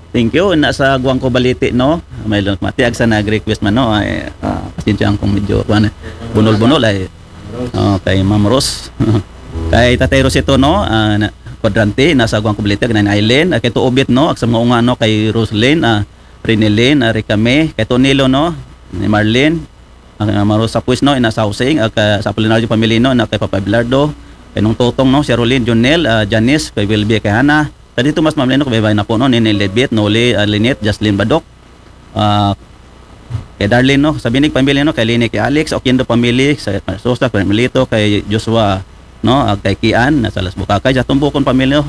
Thank you. Nasa Guangco Baliti, no? May matiag sa nag-request man, no? Ay, pasensya kung medyo bunol-bunol ay kay Ma'am Rose. Kay Tatay Rosito, no? Quadrante, nasa Guangco Baliti, Ganain Island. Kay Tuobit, no? Sa mga unga, no? Kay Roslyn, Prinilyn, Ricame. Kay Tonilo, no? Ni Marlene. Maros sa Puis, no? Nasa Housing. Sa Apolinario Pamilino, na kay Papa Bilardo. Kay nung Totong, no? Si Rolyn, Jonel, Janice, kay Wilby, kay Hana. Sa dito mas mamleno kay na po no ni Lebit, Noli, Linet, Jocelyn Badok. Kay Darlene no, sa binig pamilya no kay Lini, kay Alex, Okindo family, sa Sosa, kay Melito, kay Joshua no, kay Kian nasa Las Bukakay, sa Tumbukon pamilya no.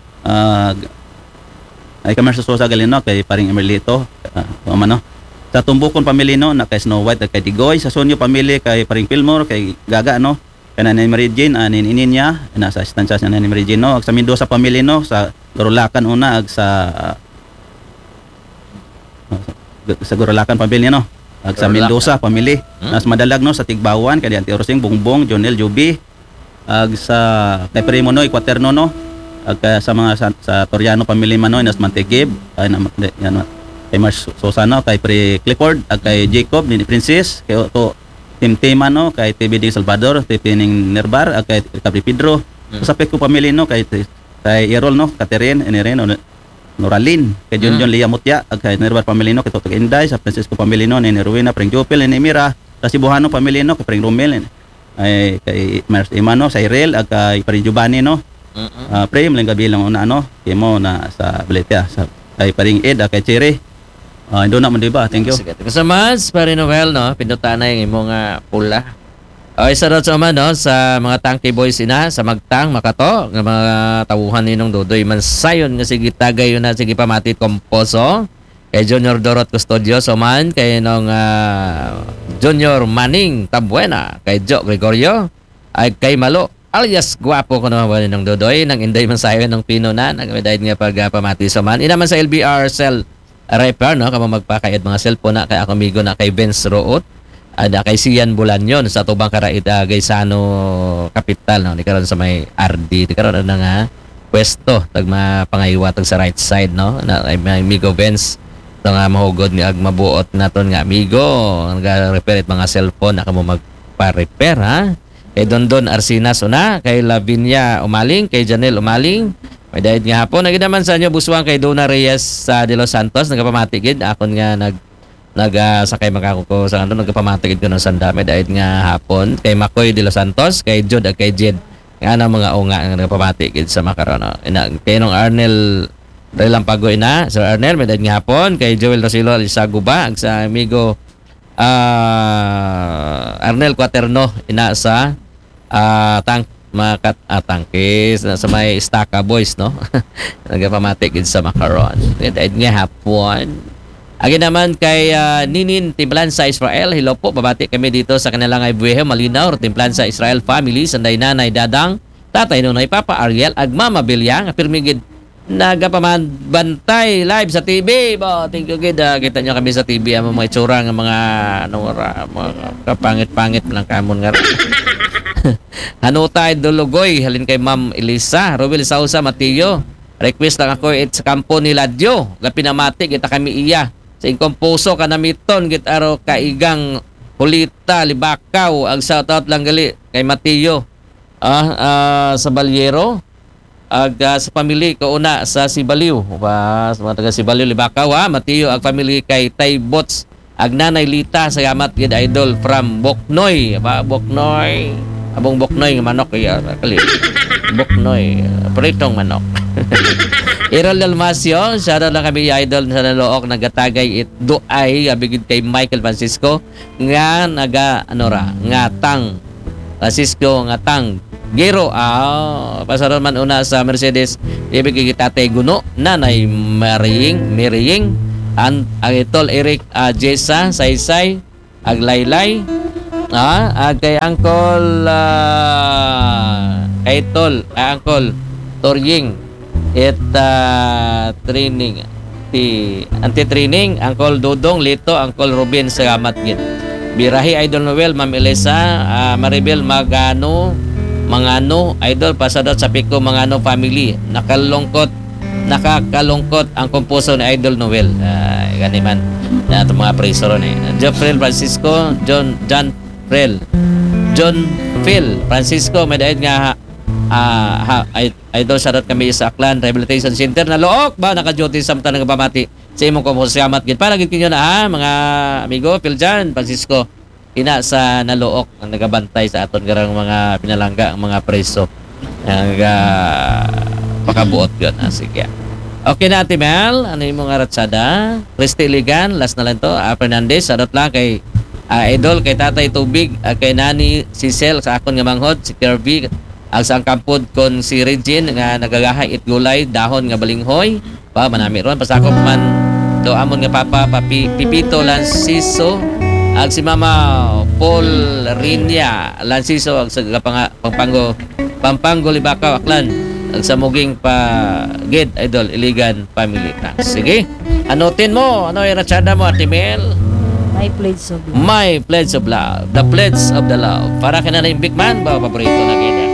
Ay kamar sa Sosa galino kay paring Melito, no. Sa Tumbukon pamilya no na kay Snow White, kay Digoy, sa Sonyo family kay paring Pilmore, kay Gaga no. Kay Nanay Mary Jane, ninin niya, nasa istansya sa Nanay Mary Jane no, sa Mendoza family no, sa Gurulakan una ag sa Gurulakan pamilya no, ag sa Mendoza family. Nas madalag no sa Tigbawan kay Auntie Rosing, Bongbong, Jonel, Juby, ag sa kay Primo no, Quaterno no, ag sa mga sa Toriano family man no, nas Mantegib, ay yan kay Mars Sosano, kay Pre Clifford, ag kay Jacob ni Princess, kay to Tim Tema no, kay TBD Salvador, Tipining Nerbar, ag kay Capri Pedro. Sa Peko family no, kay Errol no, Catherine, Eneren, Noralin, kay Junjun Lia Mutya, ag kay Nerbar family no, kay Totog Inday, sa Francisco family no, ni Ruina, Pring Jopel, ni Mira, sa Cebuano family no, kay Pring Romel, ay kay Mars Imano, sa Irel, ag kay Pring Giovanni no. Prem lang gabi lang una no, kay mo na sa Baletia, sa kay Pring Ed, ag kay Cherry. Doon na mo diba? Thank you. Sige. So much, Pare Noel, no? Pindutan na yung imong pula. Isa sa man, no? Sa mga Tangke Boys ina, sa Magtang, Makato, ng mga tawuhan ninong Dodoy Mansayon, nga sige tagay yun na, sige pamatit komposo. Kay Junior Dorot Custodioso man, kay nung Junior Maning Tabuena, kay Joe Gregorio, ay kay Malo, alias guwapo ko naman ninong Dodoy, nang Inday Mansayon ng Pino na, nagmedayad nga pag pamati sa man. Inaman sa LBR Cell repair no, kamo magpakayad mga cellphone na kay ako amigo na kay Vince Root, ada kay Sian Bulanyon sa Tubang Karait, Gaisano Capital no, di karon sa may RD, di karon na nga pwesto tag mapangayiwa tag sa right side no, na kay amigo Vince to nga mahugod ni ag mabuot naton nga amigo naga-repair mga cellphone na kamo magpa-repair ha. Kay Dondon Arsinas una, kay Lavinia Umaling, kay Janelle Umaling. May dahil nga hapon. Naginaman sa inyo, buswang kay Dona Reyes de Los Santos. Nagpamatigid. Akon nga sakay makakuko sa ano. Nagpamatigid ko ng sanda. May dahil nga hapon. Kay Makoy de Los Santos. Kay Jod at kay Jed. Nga na mga unga nga nagpamatigid sa Makarono. Kay nung Arnel Relampago ina. Sir Arnel, may dahil nga hapon. Kay Joel Rosilo Alisaguba. Ang sa amigo Arnel Quaterno ina sa Tangkis sa may Staka Boys no. Nagpamatik sa Macaron. Dahil nga hapon. Agi naman kay Ninin Timplan sa Israel. Hello po, babati kami dito sa kanilang Ibuehe Malinaw, Timplan sa Israel family, sanday nanay Dadang, tatay nunay Papa Ariel, ag Mama Bilyang, pirmigid nagapamantay live sa TV. Bo, thank you gid. Kita nyo kami sa TV ang mga itsura ng mga kapangit-pangit lang kamon nga. Hanutay Dulugoy, halin kay Ma'am Elisa, Robel Sausa Mateo. Request lang ako sa kampo ni Ladyo. Gapinamati kita kami iya. Sa ingkong puso kanamiton git aro kaigang Hulita Libakaw. Ang shoutout lang gali kay Mateo. Sa Balyero. Sa family ko una sa Sibaliw. Sa mga taga Sibaliw Libakaw Mateo ag family kay Tay Bots. Ag Nanay Lita salamat gid idol from Boknoy. Boknoy. Abong Boknoy nga manok kaya kali. Boknoy, pritong manok. Errol Dalmasio, shout out lang kami idol sa Nalook nagatagay it duay abigid kay Michael Francisco nga naga ngatang Francisco ngatang Gero pasaron man una sa Mercedes ibigay Tatay Guno, Nanay Maring ang itol Eric Jessa Saysay Aglaylay kay Uncle Uncle Torying training anti-training Uncle Dudong Lito Uncle Ruben salamat gid Birahi Idol Noel Ma'am Elisa Maribel Mangano Idol pasadot sa Pico Mangano family nakalungkot nakakalungkot ang komposo ni Idol Noel. Gani man na itong mga preso ron eh. Jeffrey Francisco, John Phil Francisco, may dahil nga idol sarot kami sa Aklan Rehabilitation Center na look ba naka-duty samtang nagpamati sa imong komposyamat gid para gid kinyo na mga amigo Phil Jan Francisco ina sa naluok ang nagabantay sa aton garang mga pinalangga ang mga preso ang pakabuot yun. Sige. Okay na, Ate Mel. Ano yung mga ratsada? Christy Ligan, last na lang to. Fernandez, sarot lang kay Idol, kay Tatay Tubig, kay Nani Cecil, sa akon nga manghod, si Kirby, ang sang kampod kon si Regine, nga nagagahay itgulay, dahon nga balinghoy. Manami ron. Pasakop man, do amon nga Papa, Pipito Lanciso, ang si Mama Paul Rinya Lanciso, ang sa Pampango Libakaw, Aklan, ang sa muging Gid Idol Iligan Family. Sige, anotin mo. Ano yung ratsada mo, Ate Mel? My Pledge of Love. My Pledge of Love. The Pledge of the Love. Para ka na yung big man ba? Paborito na kita.